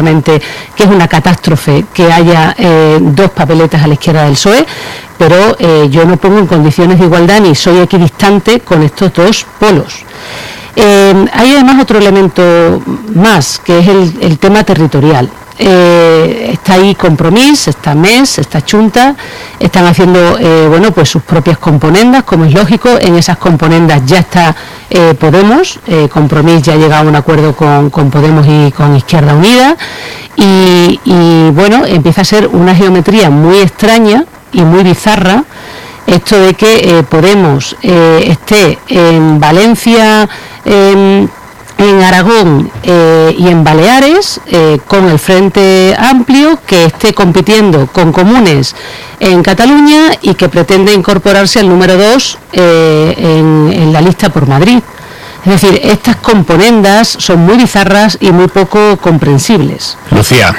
manifiestamente que es una catástrofe que haya dos papeletas a la izquierda del PSOE, pero yo no pongo en condiciones de igualdad ni soy equidistante con estos dos polos. Hay además otro elemento más, que es el tema territorial. Está ahí Compromís, está MES, está Chunta, están haciendo pues sus propias componendas, como es lógico. En esas componendas ya está Podemos, Compromís ya ha llegado a un acuerdo con Podemos y con Izquierda Unida, y bueno, empieza a ser una geometría muy extraña y muy bizarra esto de que Podemos esté en Valencia, en Aragón y en Baleares, con el Frente Amplio, que esté compitiendo con Comunes en Cataluña y que pretende incorporarse al número 2 en la lista por Madrid. Es decir, estas componendas son muy bizarras y muy poco comprensibles. Lucía.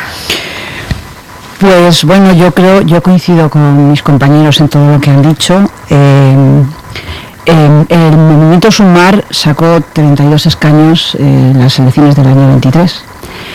Pues bueno, yo coincido con mis compañeros en todo lo que han dicho. El movimiento Sumar sacó 32 escaños en las elecciones del año 23.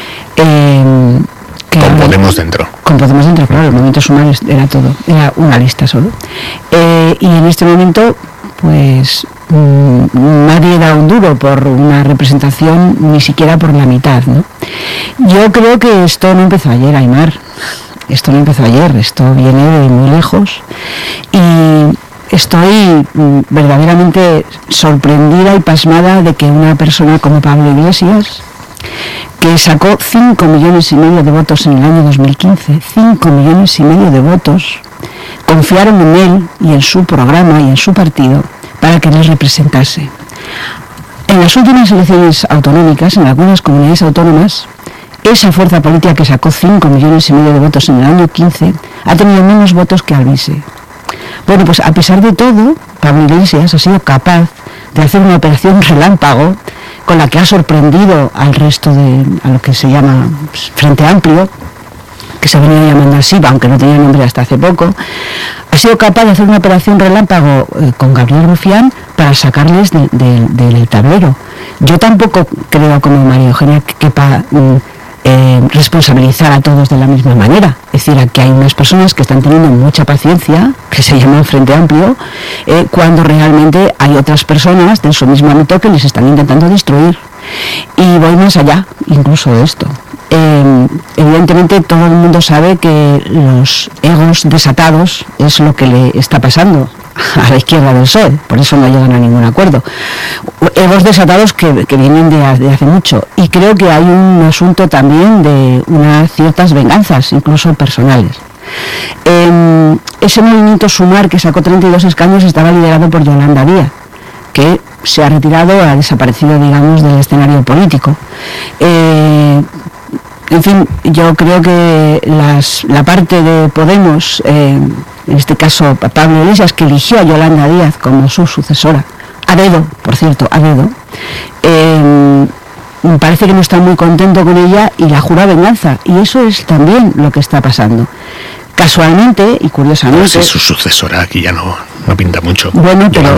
Con Podemos dentro. Con Podemos dentro, claro, el movimiento Sumar era una lista solo. Y en este momento, pues nadie da un duro por una representación, ni siquiera por la mitad, ¿no? Yo creo que esto no empezó ayer, Aimar. Esto no empezó ayer, esto viene de muy lejos. Y estoy verdaderamente sorprendida y pasmada de que una persona como Pablo Iglesias, que sacó 5,5 millones de votos en el año 2015, 5,5 millones de votos, confiaron en él y en su programa y en su partido para que les representase. En las últimas elecciones autonómicas, en algunas comunidades autónomas, esa fuerza política que sacó 5,5 millones de votos en el año 15 ha tenido menos votos que Alvise. Bueno, pues a pesar de todo, Pablo Iglesias ha sido capaz de hacer una operación relámpago con la que ha sorprendido al resto a lo que se llama Frente Amplio, que se venía llamando así, aunque no tenía nombre hasta hace poco. Ha sido capaz de hacer una operación relámpago con Gabriel Rufián para sacarles del tablero. Yo tampoco creo, como María Eugenia, que quepa responsabilizar a todos de la misma manera. Es decir, aquí hay unas personas que están teniendo mucha paciencia, que se llaman Frente Amplio, cuando realmente hay otras personas de su mismo ámbito que les están intentando destruir. Y voy más allá, incluso de esto. Evidentemente todo el mundo sabe que los egos desatados es lo que le está pasando a la izquierda del PSOE, por eso no llegan a ningún acuerdo. Egos desatados que vienen de hace mucho, y creo que hay un asunto también de unas ciertas venganzas, incluso personales. Ese movimiento Sumar que sacó 32 escaños estaba liderado por Yolanda Díaz, que se ha retirado, ha desaparecido, digamos, del escenario político. En fin, yo creo que la parte de Podemos, en este caso Pablo Iglesias, que eligió a Yolanda Díaz como su sucesora, a dedo, por cierto, a dedo, me parece que no está muy contento con ella y la jura venganza, y eso es también lo que está pasando. Casualmente y curiosamente... No sé, su sucesora aquí ya no pinta mucho. Bueno, pero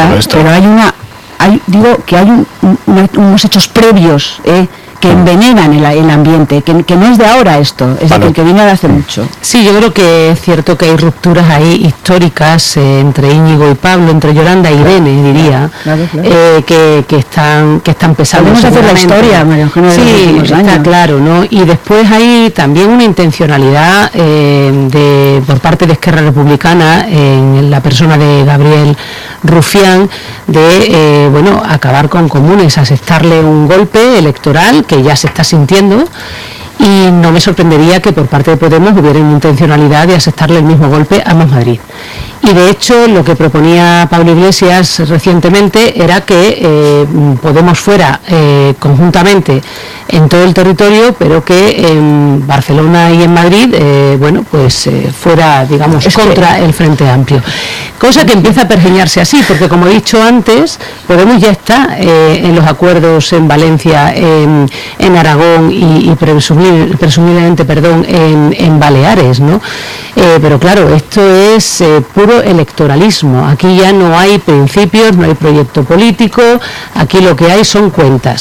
digo que hay unos hechos previos, que envenenan el ambiente, que no es de ahora esto, es decir, que viene de hace mucho. Sí, yo creo que es cierto que hay rupturas ahí históricas entre Íñigo y Pablo, entre Yolanda y Irene, diría, claro. Que están pesando. Podemos hacer la historia, María Eugenia, sí, está claro, ¿no? Y después hay también una intencionalidad por parte de Esquerra Republicana, en la persona de Gabriel Rufián, de acabar con Comunes, asestarle un golpe electoral que ya se está sintiendo, y no me sorprendería que por parte de Podemos hubiera una intencionalidad de asestarle el mismo golpe a Más Madrid. Y de hecho lo que proponía Pablo Iglesias recientemente era que Podemos fuera conjuntamente en todo el territorio, pero que en Barcelona y en Madrid fuera, digamos, contra el Frente Amplio. Cosa que empieza a pergeñarse así, porque como he dicho antes, Podemos ya está en los acuerdos en Valencia, en Aragón y presumiblemente en Baleares, ¿no? Pero claro, esto es puro electoralismo. Aquí ya no hay principios, no hay proyecto político, aquí lo que hay son cuentas.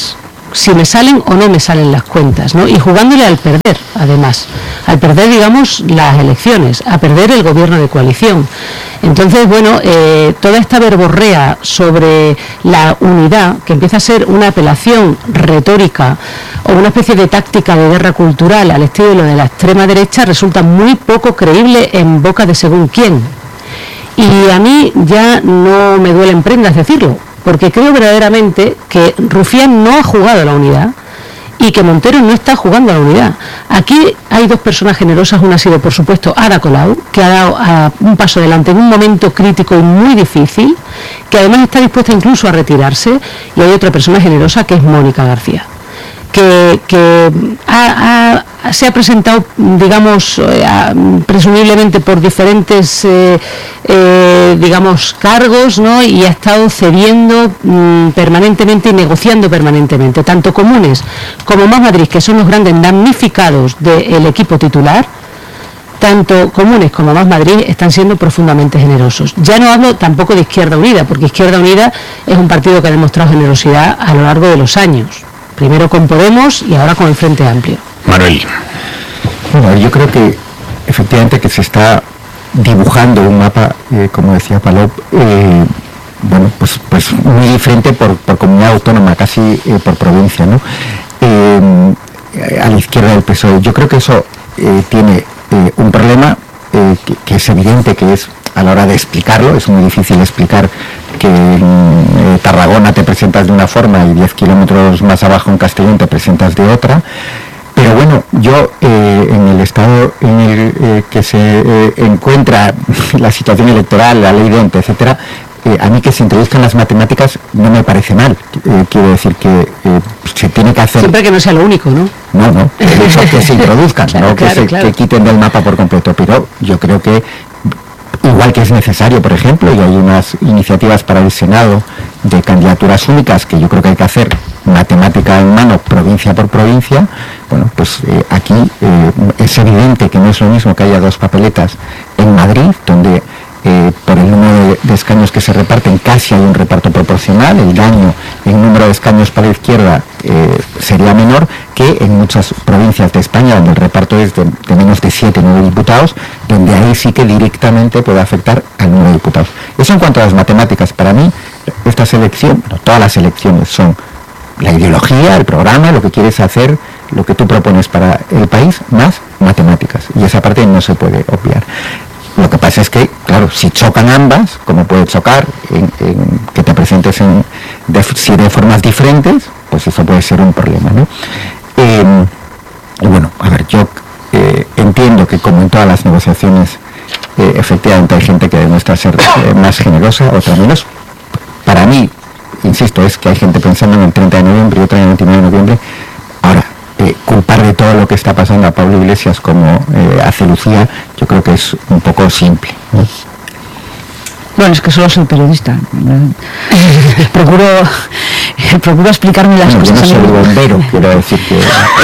si me salen o no me salen las cuentas, ¿no? Y jugándole al perder, además, al perder, digamos, las elecciones, a perder el gobierno de coalición. Entonces, bueno, toda esta verborrea sobre la unidad, que empieza a ser una apelación retórica o una especie de táctica de guerra cultural al estilo de la extrema derecha, resulta muy poco creíble en boca de según quién. Y a mí ya no me duele en prendas decirlo, porque creo verdaderamente que Rufián no ha jugado a la unidad y que Montero no está jugando a la unidad. Aquí hay dos personas generosas, una ha sido, por supuesto, Ada Colau, que ha dado un paso adelante en un momento crítico y muy difícil, que además está dispuesta incluso a retirarse, y hay otra persona generosa que es Mónica García, que se ha presentado, digamos, presumiblemente por diferentes, digamos, cargos, ¿no? Y ha estado cediendo permanentemente y negociando permanentemente, tanto Comunes como Más Madrid, que son los grandes damnificados del equipo titular. Tanto Comunes como Más Madrid están siendo profundamente generosos. Ya no hablo tampoco de Izquierda Unida, porque Izquierda Unida es un partido que ha demostrado generosidad a lo largo de los años. Primero con Podemos y ahora con el Frente Amplio. Manuel. Bueno, yo creo que efectivamente que se está dibujando un mapa, como decía Palop, bueno, pues muy diferente por comunidad autónoma, casi por provincia, ¿no? A la izquierda del PSOE. Yo creo que eso tiene un problema que es evidente, que es a la hora de explicarlo. Es muy difícil explicar que en Tarragona te presentas de una forma y 10 kilómetros más abajo en Castellón te presentas de otra. Pero bueno, yo en el estado en el que se encuentra la situación electoral, la ley de ente, etcétera, a mí que se introduzcan las matemáticas no me parece mal. Quiero decir que se tiene que hacer... Siempre que no sea lo único, ¿no? No, que se introduzcan, claro, no claro. Que quiten del mapa por completo, pero yo creo que igual que es necesario, por ejemplo, y hay unas iniciativas para el Senado de candidaturas únicas que yo creo que hay que hacer matemática en mano, provincia por provincia. Bueno, pues aquí es evidente que no es lo mismo que haya dos papeletas en Madrid, donde por el número de escaños que se reparten casi hay un reparto proporcional, el daño en número de escaños para la izquierda sería menor que en muchas provincias de España, donde el reparto es de menos de 7 o 9 diputados, donde ahí sí que directamente puede afectar al número de diputados. Eso en cuanto a las matemáticas. Para mí, esta selección, no, todas las elecciones son la ideología, el programa, lo que quieres hacer, lo que tú propones para el país, más matemáticas. Y esa parte no se puede obviar. Lo que pasa es que, claro, si chocan ambas, como puede chocar en que te presentes de formas diferentes, pues eso puede ser un problema, ¿no? Y bueno, a ver, yo entiendo que como en todas las negociaciones, efectivamente hay gente que demuestra ser más generosa, otra menos. Para mí, insisto, es que hay gente pensando en el 30 de noviembre y otra en el 29 de noviembre. Ahora, culpar de todo lo que está pasando a Pablo Iglesias como hace Lucía, yo creo que es un poco simple, ¿no? Bueno, es que solo soy periodista. Procuro explicarme las cosas. Yo no soy bombero, quiero decir que...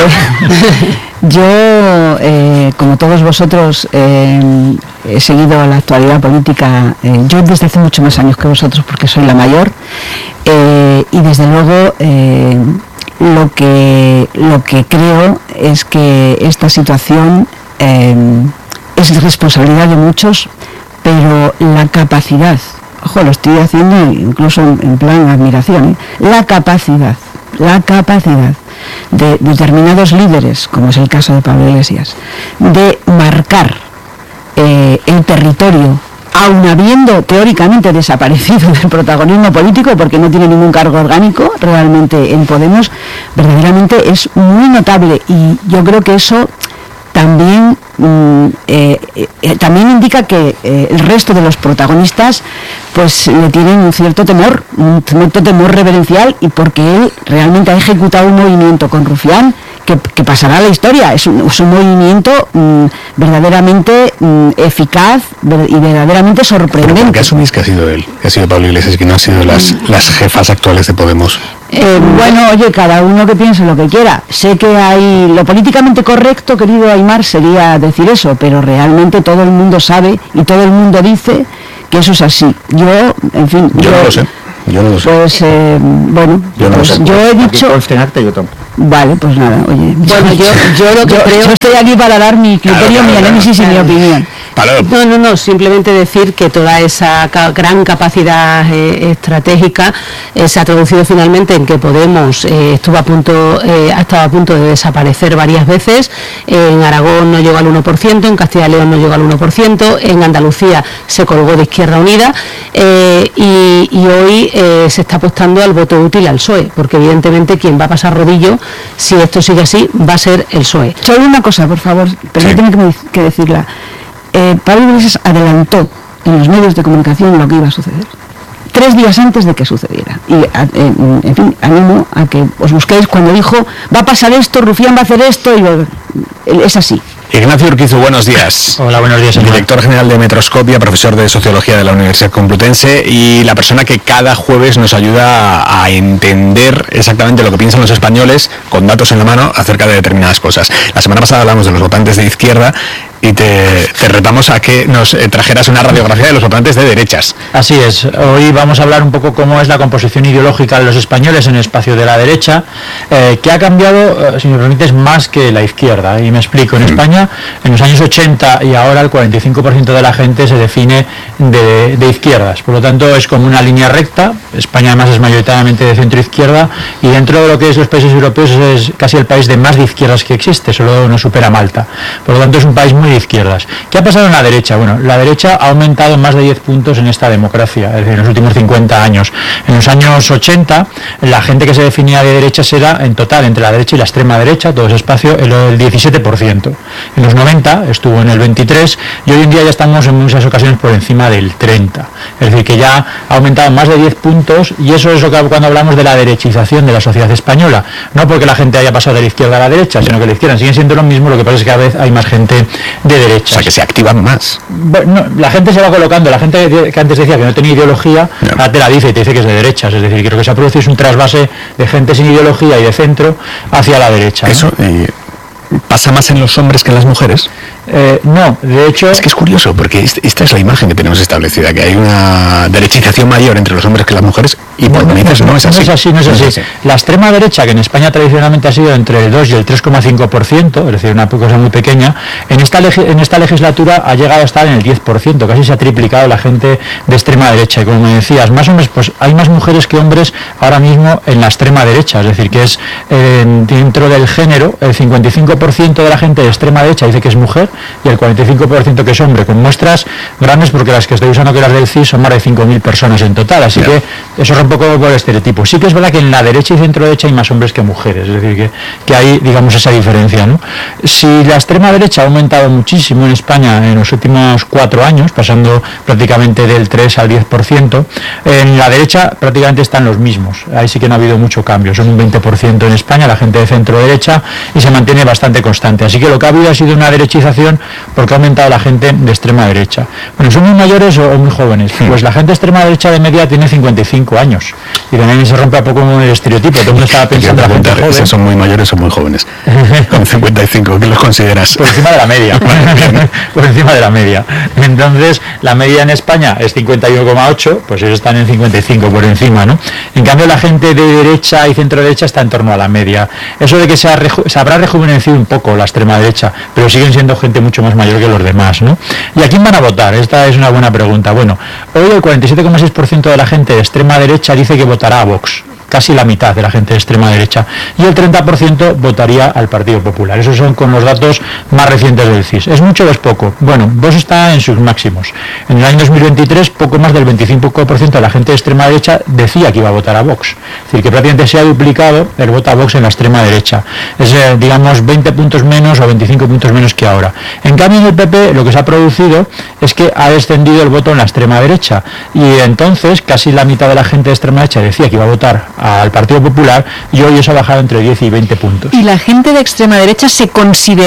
Yo, como todos vosotros, he seguido la actualidad política, yo desde hace mucho más años que vosotros, porque soy la mayor, y desde luego lo que creo es que esta situación es responsabilidad de muchos, pero la capacidad, ojo, lo estoy haciendo incluso en plan admiración, la capacidad de determinados líderes, como es el caso de Pablo Iglesias, de marcar el territorio, aun habiendo teóricamente desaparecido del protagonismo político porque no tiene ningún cargo orgánico realmente en Podemos, verdaderamente es muy notable, y yo creo que eso también indica que el resto de los protagonistas pues le tienen un cierto temor reverencial, y porque él realmente ha ejecutado un movimiento con Rufián que pasará a la historia. Es un movimiento verdaderamente eficaz y verdaderamente sorprendente. ¿Por qué asumís que ha sido él, que ha sido Pablo Iglesias, y que no han sido las jefas actuales de Podemos? Bueno, oye, cada uno que piense lo que quiera. Sé que hay... Lo políticamente correcto, querido Aymar, sería decir eso, pero realmente todo el mundo sabe y todo el mundo dice que eso es así. Yo, en fin... Yo no lo sé. Yo no lo sé. Pues, bueno, yo, no pues sé. Yo he dicho... Yo tampoco. Vale, pues nada, oye. Bueno, yo lo que creo... Yo estoy aquí para dar mi criterio, mi análisis y mi opinión. No, simplemente decir que toda esa gran capacidad estratégica se ha traducido finalmente en que Podemos ha estado a punto de desaparecer varias veces. En Aragón no llegó al 1%, en Castilla y León no llegó al 1%, en Andalucía se colgó de Izquierda Unida y hoy se está apostando al voto útil al PSOE, porque evidentemente quien va a pasar rodillo, si esto sigue así, va a ser el PSOE. Solo una cosa, por favor, permíteme que decirla. Pablo Iglesias adelantó en los medios de comunicación lo que iba a suceder 3 días antes de que sucediera y en fin, animo a que os busquéis cuando dijo va a pasar esto, Rufián va a hacer esto y es así. Ignacio Urquizu, buenos días. Hola, buenos días, señor. Director general de Metroscopia, profesor de Sociología de la Universidad Complutense y la persona que cada jueves nos ayuda a entender exactamente lo que piensan los españoles con datos en la mano acerca de determinadas cosas. La semana pasada hablamos de los votantes de izquierda y te retamos a que nos trajeras una radiografía de los votantes de derechas. Así es, hoy vamos a hablar un poco cómo es la composición ideológica de los españoles en el espacio de la derecha, que ha cambiado, si me permites, más que la izquierda, y me explico. En España, en los años 80 y ahora el 45% de la gente se define de izquierdas, por lo tanto es como una línea recta. España además es mayoritariamente de centro-izquierda y dentro de lo que es los países europeos es casi el país de más de izquierdas que existe, solo nos supera Malta, por lo tanto es un país muy de izquierdas. ¿Qué ha pasado en la derecha? Bueno, la derecha ha aumentado más de 10 puntos en esta democracia, es decir, en los últimos 50 años. En los años 80, la gente que se definía de derechas era, en total, entre la derecha y la extrema derecha, todo ese espacio, el 17%. En los 90 estuvo en el 23% y hoy en día ya estamos en muchas ocasiones por encima del 30%. Es decir, que ya ha aumentado más de 10 puntos y eso es lo que cuando hablamos de la derechización de la sociedad española. No porque la gente haya pasado de la izquierda a la derecha, sino que la izquierda sigue siendo lo mismo, lo que pasa es que cada vez hay más gente de derecha. O sea, que se activan más. Bueno, la gente se va colocando, la gente que antes decía que no tenía ideología, ahora te la dice y te dice que es de derechas, es decir, que lo que se ha producido es un trasvase de gente sin ideología y de centro hacia la derecha, ¿no? Eso pasa más en los hombres que en las mujeres. No, de hecho... Es que es curioso, porque esta es la imagen que tenemos establecida, que hay una derechización mayor entre los hombres que las mujeres, y por lo menos no es así. No es así. La extrema derecha, que en España tradicionalmente ha sido entre el 2 y el 3,5%, es decir, una cosa muy pequeña, en esta legislatura ha llegado a estar en el 10%, casi se ha triplicado la gente de extrema derecha, y como me decías, más hombres, pues hay más mujeres que hombres ahora mismo en la extrema derecha, es decir, que es dentro del género, el 55% de la gente de extrema derecha dice que es mujer, y el 45% que es hombre, con muestras grandes porque las que estoy usando, que las del CIS, son más de 5.000 personas en total, así que eso es un poco por estereotipo. Sí que es verdad que en la derecha y centro derecha hay más hombres que mujeres, es decir, que hay, digamos, esa diferencia, ¿no? Si la extrema derecha ha aumentado muchísimo en España en los últimos 4 años, pasando prácticamente del 3 al 10%, en la derecha prácticamente están los mismos, ahí sí que no ha habido mucho cambio, son un 20% en España, la gente de centro derecha, y se mantiene bastante constante, así que lo que ha habido ha sido una derechización porque ha aumentado la gente de extrema derecha. Bueno, ¿son muy mayores o muy jóvenes? Pues la gente de extrema derecha de media tiene 55 años y también se rompe un poco con el estereotipo. Todo el mundo estaba pensando en la gente joven. ¿Son muy mayores o muy jóvenes? Con 55, ¿qué los consideras? Por encima de la media. Por encima de la media. Entonces, la media en España es 51,8, pues ellos están en 55 por encima, ¿no? En cambio, la gente de derecha y centro derecha está en torno a la media. Eso de que se habrá rejuvenecido un poco la extrema derecha, pero siguen siendo gente mucho más mayor que los demás, ¿no? ¿Y a quién van a votar? Esta es una buena pregunta. Bueno, hoy el 47,6% de la gente de extrema derecha dice que votará a Vox, casi la mitad de la gente de extrema derecha, y el 30% votaría al Partido Popular. Esos son con los datos más recientes del CIS. ¿Es mucho o es poco? Bueno, Vox está en sus máximos. En el año 2023, poco más del 25% de la gente de extrema derecha decía que iba a votar a Vox. Es decir, que prácticamente se ha duplicado el voto a Vox en la extrema derecha. Es, digamos, 20 puntos menos o 25 puntos menos que ahora. En cambio, en el PP lo que se ha producido es que ha descendido el voto en la extrema derecha, y entonces casi la mitad de la gente de extrema derecha decía que iba a votar al Partido Popular, y hoy eso ha bajado entre 10 y 20 puntos. ¿Y la gente de extrema derecha se considera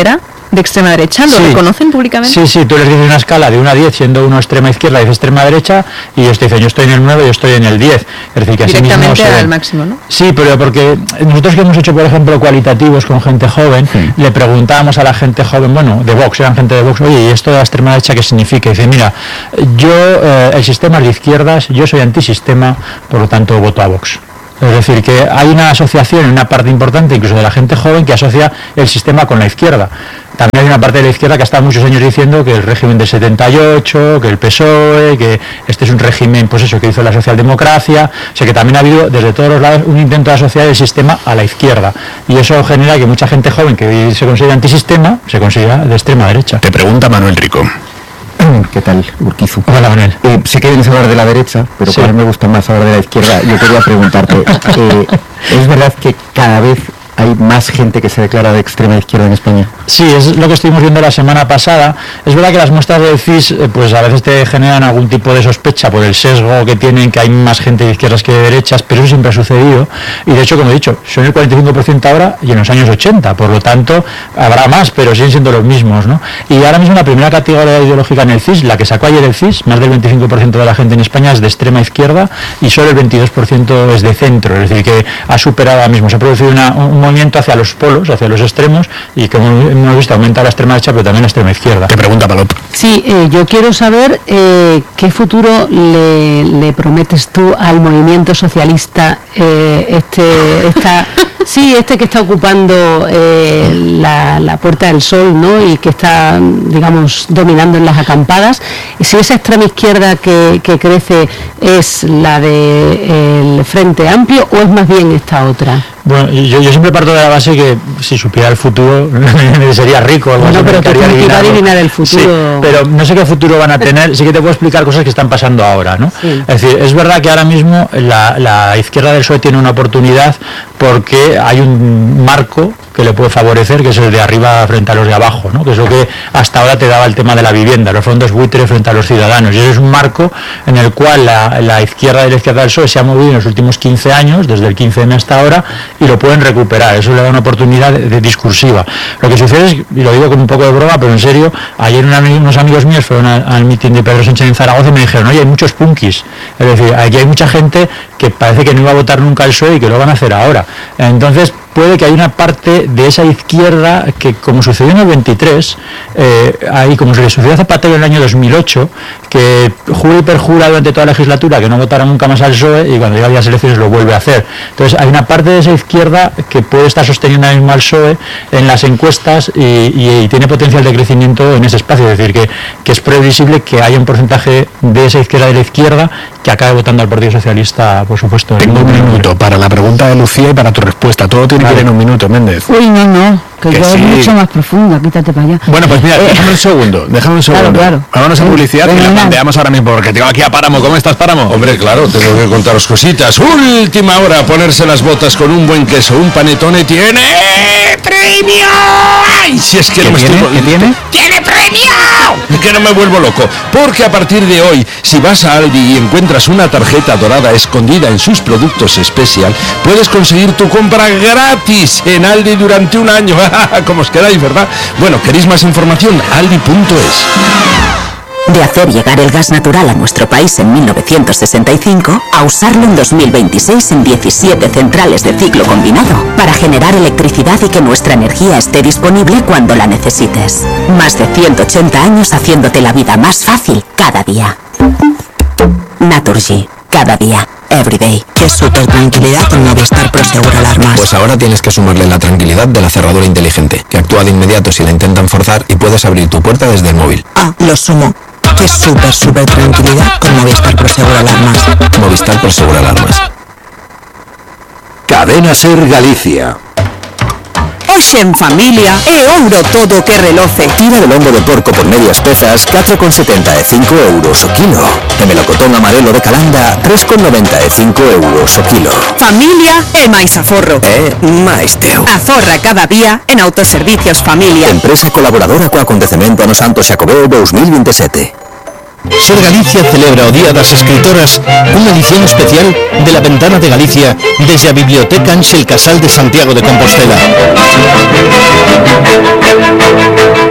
de extrema derecha? ¿Lo reconocen públicamente? Sí, tú les dices una escala de 1 a 10, siendo uno extrema izquierda y extrema derecha, y ellos te dicen, yo estoy en el 9, yo estoy en el 10. Es decir, que directamente al máximo, ¿no? Sí, pero porque nosotros que hemos hecho, por ejemplo, cualitativos con gente joven, le preguntábamos a la gente joven, bueno, de Vox, eran gente de Vox, oye, ¿y esto de la extrema derecha qué significa? Y dice, mira, yo, el sistema es de izquierdas, yo soy antisistema, por lo tanto voto a Vox. Es decir, que hay una asociación, una parte importante incluso de la gente joven, que asocia el sistema con la izquierda. También hay una parte de la izquierda que ha estado muchos años diciendo que el régimen del 78, que el PSOE, que este es un régimen, pues eso, que hizo la socialdemocracia. O sea que también ha habido desde todos los lados un intento de asociar el sistema a la izquierda. Y eso genera que mucha gente joven que se considera antisistema, se considera de extrema derecha. Te pregunta Manuel Rico. ¿Qué tal, Urquizu? Hola, Manuel. Sé que vienes a hablar de la derecha, pero como a mí me gusta más hablar de la izquierda, yo quería preguntarte, ¿es verdad que cada vez hay más gente que se declara de extrema izquierda en España? Sí, es lo que estuvimos viendo la semana pasada. Es verdad que las muestras del CIS pues a veces te generan algún tipo de sospecha por el sesgo que tienen, que hay más gente de izquierdas que de derechas, pero eso siempre ha sucedido. Y de hecho, como he dicho, son el 45% ahora y en los años 80, por lo tanto habrá más, pero siguen siendo los mismos, ¿no? Y ahora mismo la primera categoría ideológica en el CIS, la que sacó ayer el CIS, más del 25% de la gente en España es de extrema izquierda y solo el 22% es de centro, es decir, que ha superado ahora mismo, se ha producido un movimiento hacia los polos, hacia los extremos, y como hemos visto aumenta la extrema derecha pero también la extrema izquierda. Te pregunta Palop. Sí, yo quiero saber qué futuro le prometes tú al movimiento socialista, este que está ocupando la Puerta del Sol, ¿no? Y que está, digamos, dominando en las acampadas. Y si esa extrema izquierda que crece es la del Frente Amplio o es más bien esta otra. Bueno, yo siempre parto de la base que si supiera el futuro sería rico. Bueno, pero tú tienes que adivinar el futuro. Sí, pero no sé qué futuro van a tener, sí que te puedo explicar cosas que están pasando ahora, ¿no? Sí. Es decir, es verdad que ahora mismo la izquierda del PSOE tiene una oportunidad porque hay un marco que le puede favorecer, que es el de arriba frente a los de abajo, ¿no? Que es lo que hasta ahora te daba el tema de la vivienda, los fondos buitre frente a los ciudadanos. Y eso es un marco en el cual la izquierda de la izquierda del PSOE se ha movido en los últimos 15 años, desde el 15M hasta ahora, y lo pueden recuperar. Eso le da una oportunidad de discursiva. Lo que sucede es, y lo digo con un poco de broma, pero en serio, ayer unos amigos míos fueron al mitin de Pedro Sánchez en Zaragoza y me dijeron, oye, hay muchos punkis. Es decir, aquí hay mucha gente que parece que no iba a votar nunca al PSOE y que lo van a hacer ahora. Entonces, puede que hay una parte de esa izquierda que, como sucedió en el 23, ahí como se le sucedió a Zapatero en el año 2008, que jura y perjura durante toda la legislatura que no votará nunca más al PSOE y cuando llega las elecciones lo vuelve a hacer. Entonces hay una parte de esa izquierda que puede estar sosteniendo ahora mismo al PSOE en las encuestas y tiene potencial de crecimiento en ese espacio, es decir, que es previsible que haya un porcentaje de esa izquierda de la izquierda que acabe votando al Partido Socialista, por supuesto. Tengo un minuto para la pregunta de Lucía y para tu respuesta. Todo tiene que ir en un minuto, Méndez. Uy, no, que yo sí. Es mucho más profunda, quítate para allá. Bueno, pues mira, déjame un segundo. Claro. Vámonos a publicidad y la planteamos ahora mismo, porque tengo aquí a Páramo. ¿Cómo estás, Páramo? Hombre, claro, tengo que contaros cositas. Última hora, ponerse las botas con un buen queso, un panetone tiene premio. ¡Ay! Si es que no me estoy... ¿Qué tiene? ¡Tiene premio! Que no me vuelvo loco, porque a partir de hoy, si vas a Aldi y encuentras una tarjeta dorada escondida en sus productos especial, puedes conseguir tu compra gratis en Aldi durante un año. ¿Cómo os quedáis, verdad? Bueno, ¿queréis más información? Aldi.es. De hacer llegar el gas natural a nuestro país en 1965 a usarlo en 2026 en 17 centrales de ciclo combinado para generar electricidad y que nuestra energía esté disponible cuando la necesites. Más de 180 años haciéndote la vida más fácil cada día. Naturgy. Cada día. Everyday. Qué súper tranquilidad con Movistar Prosegur Alarmas. Pues ahora tienes que sumarle la tranquilidad de la cerradura inteligente, que actúa de inmediato si la intentan forzar y puedes abrir tu puerta desde el móvil. Ah, lo sumo. Qué súper tranquilidad con Movistar Prosegur Alarmas. Movistar Prosegur Alarmas. Cadena Ser Galicia. Hoxe en familia é ouro todo que reloce. Tira de lombo de porco por medias pezas 4,75 euros o kilo. E melocotón amarelo de Calanda 3,95 euros o kilo. Familia é máis aforro. É máis teu. Aforra cada día en Autoservicios Familia. Empresa colaboradora co acontecemento no Santo Xacobeo 2027. Ser Galicia celebra o Día das Escritoras unha edición especial de La Ventana de Galicia desde a Biblioteca Ángel Casal de Santiago de Compostela.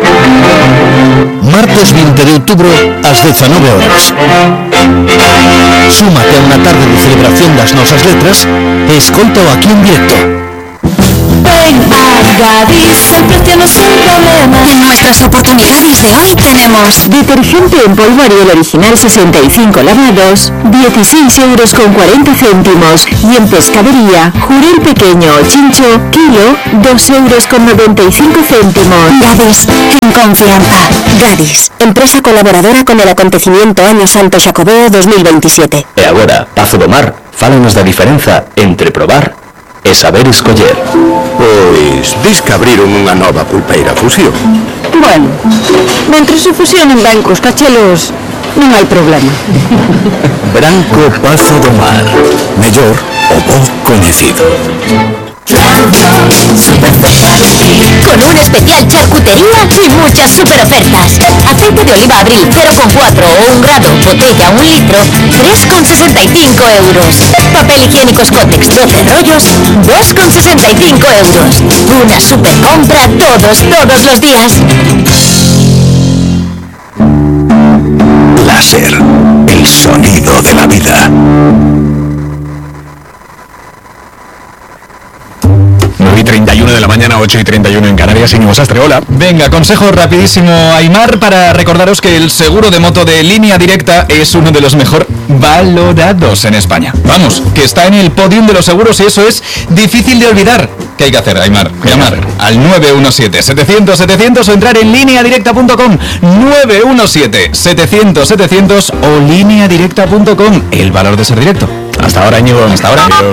jueves 20 de octubre ás 19 horas. Súmate a unha tarde de celebración das nosas letras e escoítao aquí en directo. Ven a Gadis, el precio no es un problema. En nuestras oportunidades de hoy tenemos detergente en polvo Ariel original 65 lavados, 16,40 €, y en pescadería, Jurel pequeño o chincho, kilo, 2,95 €. Gadis, en confianza. Gadis, empresa colaboradora con el acontecimiento Año Santo Xacobeo 2027. E agora, Pazo do Mar, fálanos da diferenza entre probar e saber escoller. Pois, dis que abriron unha nova pulpeira Fusión. Bueno, mentres se fusionen ben cos cachelos, non hai problema. Branco Pazo do Mar, mellor o bo coñecido. Con una especial charcutería y muchas super ofertas. Aceite de oliva Abril 0,4 o 1 grado, botella 1 litro, 3,65 €. Papel higiénico Scottex 12 rollos, 2,65 €. Una super compra todos los días. Láser, el sonido de la vida. 9:31 de la mañana, 8:31 en Canarias. Íñigo Sastre, hola. Venga, consejo rapidísimo, Aimar, para recordaros que el seguro de moto de Línea Directa es uno de los mejor valorados en España. Vamos, que está en el podium de los seguros y eso es difícil de olvidar. ¿Qué hay que hacer, Aimar? Llamar al 917-700-700 o entrar en lineadirecta.com. 917-700-700 o lineadirecta.com. El valor de ser directo. Hasta ahora, Íñigo. Hasta ahora. Adiós.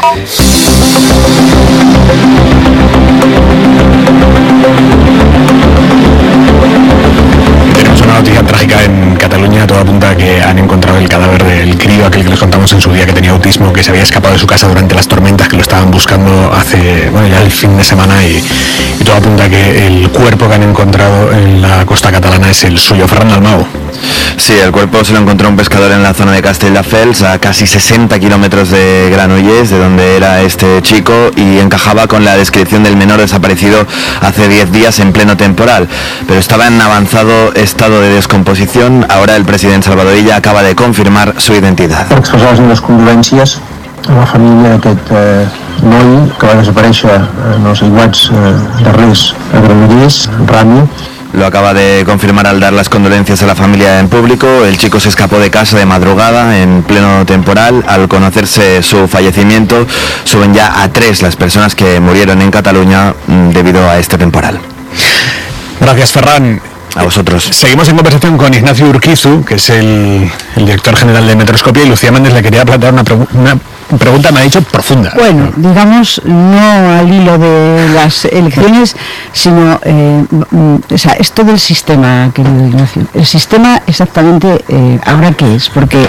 Tenemos una noticia trágica en Cataluña. Todo apunta a que han encontrado el cadáver del crío, aquel que les contamos en su día que tenía autismo, que se había escapado de su casa durante las tormentas, que lo estaban buscando hace, ya el fin de semana, y todo apunta a que el cuerpo que han encontrado en la costa catalana es el suyo. Ferran Dalmau. Sí, el cuerpo se lo encontró un pescador en la zona de Castelldefels, a casi 60 kilómetros de Granollers, de donde era este chico, y encajaba con la descripción del menor desaparecido hace 10 días en pleno temporal, pero estaba en avanzado estado de descomposición. Ahora el presidente Salvadorilla acaba de confirmar su identidad. Per expressar les meves condolències a la família d'aquest noi que va desaparèixer en els aiguats darrers a Granollers, Rami. Lo acaba de confirmar al dar las condolencias a la familia en público. El chico se escapó de casa de madrugada en pleno temporal. Al conocerse su fallecimiento, suben ya a 3 las personas que murieron en Cataluña debido a este temporal. Gracias, Ferran. A vosotros. Seguimos en conversación con Ignacio Urquizu, que es el director general de Metroscopia, y Lucía Méndez le quería plantear una pregunta, me ha dicho, profunda. Bueno, digamos, no al hilo de las elecciones, sino, esto del sistema, querido Ignacio. El sistema exactamente, ¿ahora qué es? Porque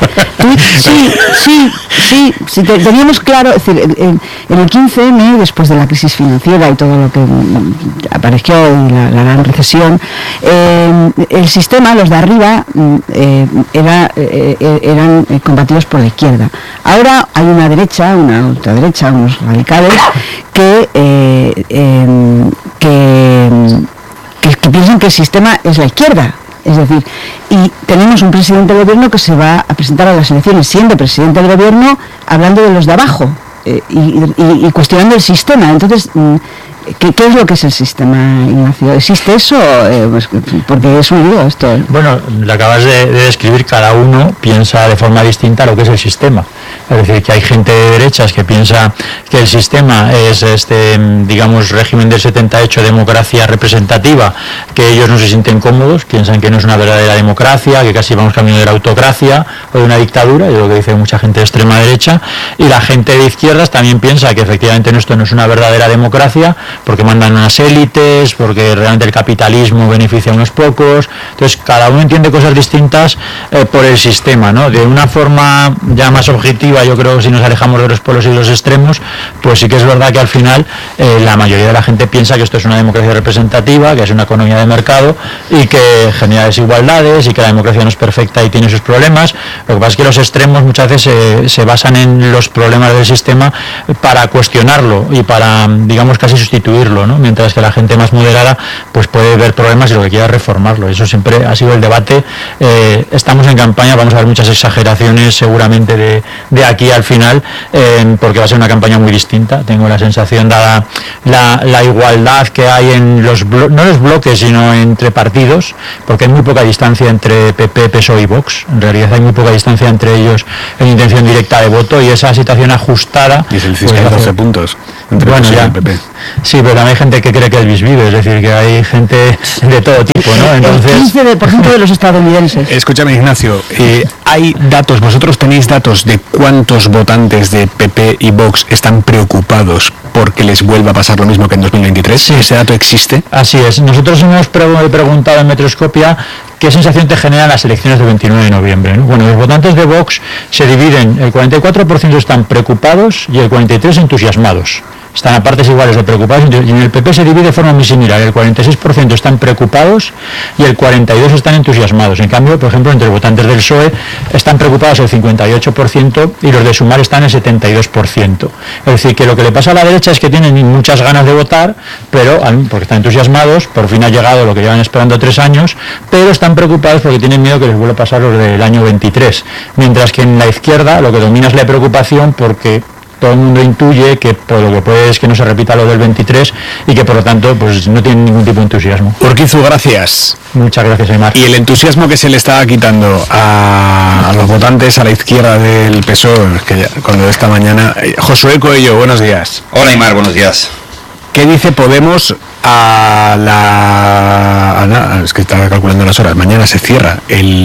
teníamos claro, es decir, en el 15M, después de la crisis financiera y todo lo que apareció y la gran recesión, el sistema, los de arriba, eran combatidos por la izquierda. Ahora hay una derecha, una ultraderecha, unos radicales que piensan que el sistema es la izquierda. Es decir, y tenemos un presidente del gobierno que se va a presentar a las elecciones siendo presidente del gobierno, hablando de los de abajo y cuestionando el sistema. Entonces, ¿qué es lo que es el sistema, Ignacio? ¿Existe eso? Pues, porque es un lío esto. Bueno, lo acabas de describir, cada uno piensa de forma distinta lo que es el sistema. Es decir, que hay gente de derechas que piensa que el sistema es digamos, régimen del 78, democracia representativa, que ellos no se sienten cómodos, piensan que no es una verdadera democracia, que casi vamos camino de la autocracia o de una dictadura, es lo que dice mucha gente de extrema derecha, y la gente de izquierdas también piensa que efectivamente esto no es una verdadera democracia, porque mandan unas élites, porque realmente el capitalismo beneficia a unos pocos. Entonces cada uno entiende cosas distintas por el sistema, ¿no? De una forma ya más objetiva, yo creo que si nos alejamos de los polos y los extremos, pues sí que es verdad que al final la mayoría de la gente piensa que esto es una democracia representativa, que es una economía de mercado y que genera desigualdades y que la democracia no es perfecta y tiene sus problemas. Lo que pasa es que los extremos muchas veces se basan en los problemas del sistema para cuestionarlo y para, digamos, casi sustituir sustituirlo, ¿no? Mientras que la gente más moderada pues puede ver problemas y lo que quiera es reformarlo. Eso siempre ha sido el debate. Estamos en campaña, vamos a ver muchas exageraciones seguramente de aquí al final, porque va a ser una campaña muy distinta. Tengo la sensación, dada la igualdad que hay en no los bloques, sino entre partidos, porque hay muy poca distancia entre PP, PSOE y Vox. En realidad hay muy poca distancia entre ellos en intención directa de voto, y esa situación ajustada... Y es el fiscal 12 puntos entre PSOE y el PP. Sí, pero también hay gente que cree que es bisvive, es decir, que hay gente de todo tipo, ¿no? Entonces, el 15% de los estadounidenses. Escúchame, Ignacio, hay datos, vosotros tenéis datos de cuántos votantes de PP y Vox están preocupados porque les vuelva a pasar lo mismo que en 2023. Sí. ¿Ese dato existe? Así es. Nosotros hemos preguntado en Metroscopia qué sensación te generan las elecciones del 29 de noviembre, ¿no? Bueno, los votantes de Vox se dividen, el 44% están preocupados y el 43% entusiasmados. Están a partes iguales de preocupados, y en el PP se divide de forma muy similar. El 46% están preocupados y el 42% están entusiasmados. En cambio, por ejemplo, entre los votantes del PSOE están preocupados el 58% y los de Sumar están el 72%. Es decir, que lo que le pasa a la derecha es que tienen muchas ganas de votar, pero porque están entusiasmados, por fin ha llegado lo que llevan esperando 3 años, pero están preocupados porque tienen miedo que les vuelva a pasar lo del año 23. Mientras que en la izquierda lo que domina es la preocupación, porque todo el mundo intuye que por lo que puede es que no se repita lo del 23 y que por lo tanto pues no tienen ningún tipo de entusiasmo. Urquizu, gracias. Muchas gracias, Aymar. Y el entusiasmo que se le está quitando a los votantes a la izquierda del PSOE, que ya, cuando esta mañana... Josué Coello, buenos días. Hola, Aymar, buenos días. ¿Qué dice Podemos es que estaba calculando las horas, mañana se cierra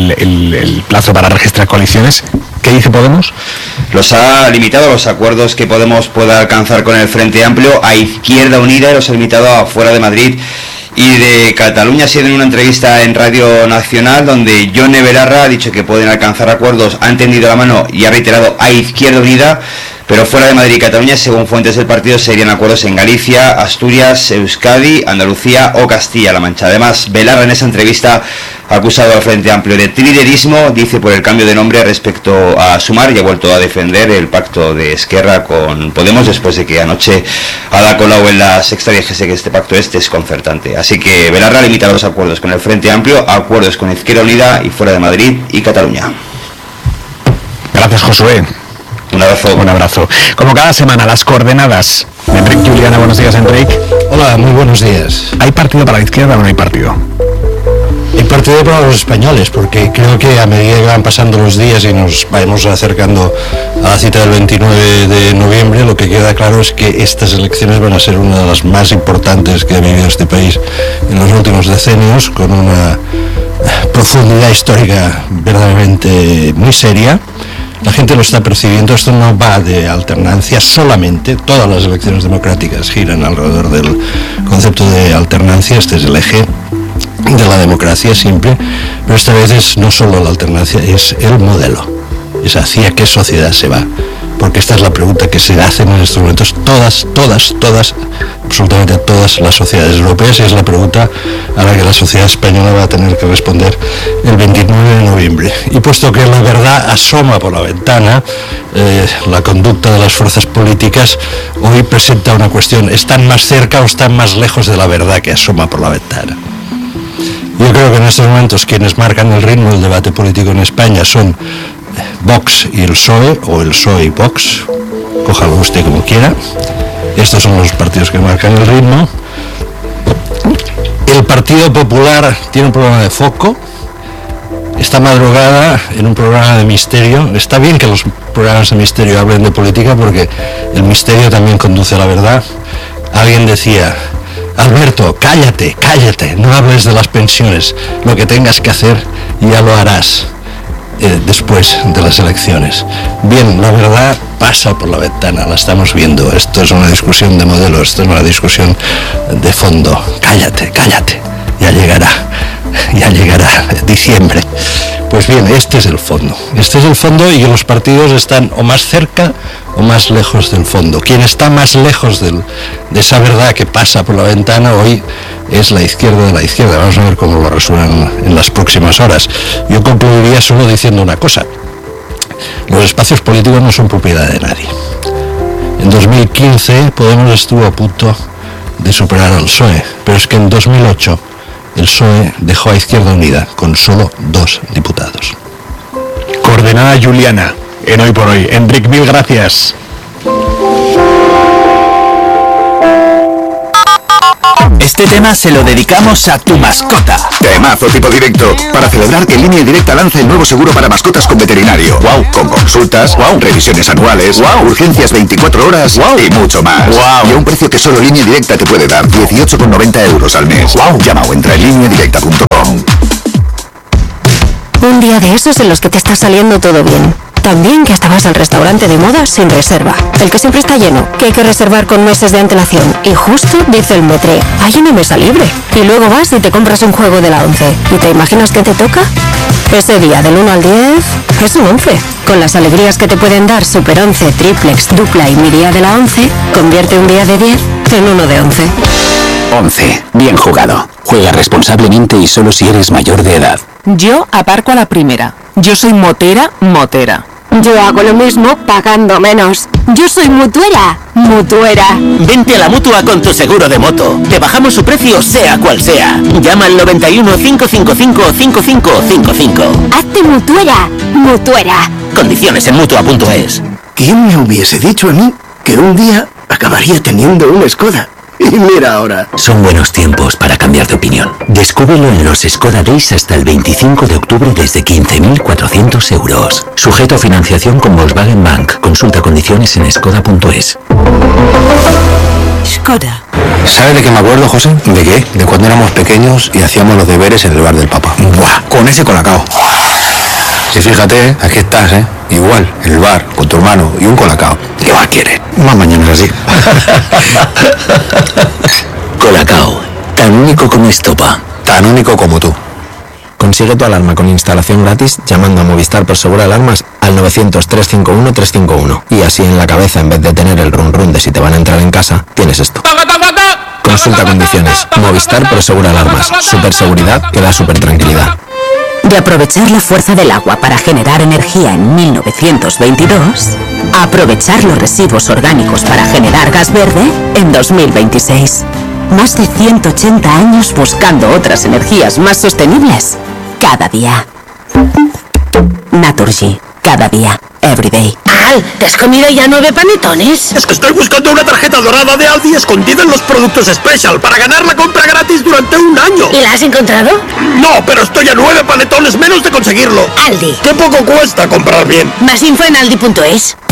el plazo para registrar coaliciones? ¿Qué dice Podemos? Los ha limitado los acuerdos que Podemos pueda alcanzar con el Frente Amplio a Izquierda Unida, y los ha limitado a fuera de Madrid y de Cataluña. Ha sido en una entrevista en Radio Nacional donde Yone Belarra ha dicho que pueden alcanzar acuerdos, ha tendido la mano y ha reiterado a Izquierda Unida, pero fuera de Madrid y Cataluña, según fuentes del partido, serían acuerdos en Galicia, Asturias, Euskadi, Andalucía o Castilla-La Mancha. Además, Belarra en esa entrevista ha acusado al Frente Amplio de trilerismo, dice, por el cambio de nombre respecto a Sumar, y ha vuelto a defender el pacto de Esquerra con Podemos después de que anoche ha colado en la Sexta dijese que este pacto es desconcertante. Así que Belarra limita los acuerdos con el Frente Amplio a acuerdos con Izquierda Unida y fuera de Madrid y Cataluña. Gracias, Josué. Un abrazo. Un abrazo. Como cada semana, las coordenadas. Enrique Juliana, buenos días, Enrique. Hola, muy buenos días. ¿Hay partido para la izquierda o no hay partido? Hay partido para los españoles, porque creo que a medida que van pasando los días y nos vamos acercando a la cita del 29 de noviembre, lo que queda claro es que estas elecciones van a ser una de las más importantes que ha vivido este país en los últimos decenios, con una profundidad histórica verdaderamente muy seria. La gente lo está percibiendo. Esto no va de alternancia solamente. Todas las elecciones democráticas giran alrededor del concepto de alternancia. Este es el eje de la democracia siempre, pero esta vez es no solo la alternancia, es el modelo. Es hacia qué sociedad se va. Porque esta es la pregunta que se hacen en estos momentos todas, absolutamente todas las sociedades europeas, y es la pregunta a la que la sociedad española va a tener que responder el 29 de noviembre. Y puesto que la verdad asoma por la ventana, la conducta de las fuerzas políticas hoy presenta una cuestión: ¿están más cerca o están más lejos de la verdad que asoma por la ventana? Yo creo que en estos momentos quienes marcan el ritmo del debate político en España son Vox y el PSOE, o el PSOE y Vox, cójalo usted como quiera. Estos son los partidos que marcan el ritmo. El Partido Popular tiene un problema de foco. Esta madrugada, en un programa de misterio, está bien que los programas de misterio hablen de política, porque el misterio también conduce a la verdad. Alguien decía: Alberto, cállate, no hables de las pensiones, lo que tengas que hacer ya lo harás después de las elecciones. Bien, la verdad pasa por la ventana, la estamos viendo. Esto es una discusión de modelo, esto es una discusión de fondo. Cállate, ya llegará diciembre. Pues bien, este es el fondo, y los partidos están o más cerca o más lejos del fondo. Quien está más lejos de esa verdad que pasa por la ventana hoy es la izquierda de la izquierda. Vamos a ver cómo lo resuelven en las próximas horas. Yo concluiría solo diciendo una cosa: los espacios políticos no son propiedad de nadie. En 2015 Podemos estuvo a punto de superar al PSOE, pero es que en 2008 el PSOE dejó a Izquierda Unida con solo 2 diputados. Coordenada Juliana, en Hoy por Hoy. Enric, mil gracias. Este tema se lo dedicamos a tu mascota. Temazo tipo directo. Para celebrar que Línea Directa lanza el nuevo seguro para mascotas con veterinario. Wow. Con consultas, revisiones anuales, urgencias 24 horas y mucho más. Y a un precio que solo Línea Directa te puede dar, 18,90 euros al mes. Llama o entra en lineadirecta.com. Un día de esos en los que te está saliendo todo bien. También que hasta vas al restaurante de moda sin reserva. El que siempre está lleno, que hay que reservar con meses de antelación. Y justo dice el metre, hay una mesa libre. Y luego vas y te compras un juego de la 11. ¿Y te imaginas que te toca? Ese día del 1 al 10 es un 11. Con las alegrías que te pueden dar Super 11, Triplex, Dupla y mi día de la 11, convierte un día de 10 en uno de 11. 11. Bien jugado. Juega responsablemente y solo si eres mayor de edad. Yo aparco a la primera. Yo soy motera. Yo hago lo mismo pagando menos. Yo soy mutuera. Vente a la Mutua con tu seguro de moto. Te bajamos su precio sea cual sea. Llama al 91 555 5555. Hazte mutuera. Condiciones en Mutua.es. ¿Quién me hubiese dicho a mí que un día acabaría teniendo una Skoda? Y mira ahora. Son buenos tiempos para cambiar de opinión. Descúbrelo en los Skoda Days hasta el 25 de octubre desde 15.400 euros. Sujeto a financiación con Volkswagen Bank. Consulta condiciones en skoda.es. Skoda. ¿Sabes de qué me acuerdo, José? ¿De qué? De cuando éramos pequeños y hacíamos los deberes en el bar del papá. ¡Buah! Con ese colacao. Y fíjate, aquí estás, igual, en el bar, con tu hermano y un colacao. ¿Qué más quieres? Más mañana así. Colacao, tan único como estopa. Tan único como tú. Consigue tu alarma con instalación gratis llamando a Movistar Prosegur Alarmas al 900-351-351. Y así en la cabeza, en vez de tener el run run de si te van a entrar en casa, tienes esto. Consulta condiciones. Movistar Prosegur Alarmas. Super seguridad que da super tranquilidad. De aprovechar la fuerza del agua para generar energía en 1922, a aprovechar los residuos orgánicos para generar gas verde en 2026. Más de 180 años buscando otras energías más sostenibles cada día. Naturgy, cada día, everyday. Al, ¿te has comido ya 9 panetones? Es que estoy buscando una tarjeta dorada de Aldi escondida en los productos Special para ganar la compra gratis durante un año. ¿Y la has encontrado? No, pero estoy a 9 panetones menos de conseguirlo. Aldi. ¡Qué poco cuesta comprar bien! Más info en aldi.es.